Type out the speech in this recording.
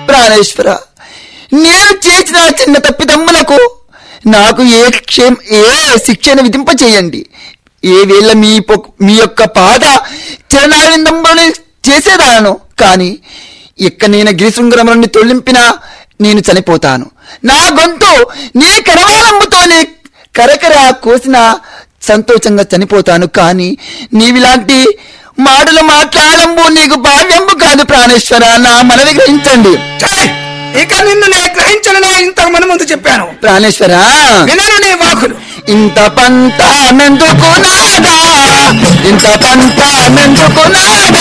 ప్రాణేశ్వర, నేను చేసిన చిన్న తప్పిదమ్ములకు నాకు ఏ శిక్షను విధింప చేయండి. ఏ వేళ మీ యొక్క పాద చరణారవిందంలోనే చేసేదాను. కానీ నేను గిరిశృంగరములని తొలింపినా నేను చనిపోతాను. నా గొంతు నీ కరవాలంబుతోనే కరకర కోసిన సంతోషంగా చనిపోతాను. కానీ నీవిలాంటి మాటలు మాట్లాడంబు నీకు భావ్యంబు కాదు ప్రాణేశ్వర. నా మనవి గ్రహించండి. ఇక నిన్ను నేను గ్రహించను. ఇంతకు మన ముందు చెప్పాను ప్రాణేశ్వర, వినను నీ వాకులు. ఇంత పంట మెందుకు నాదా, ఇంత పంట మెందుకు నాదా,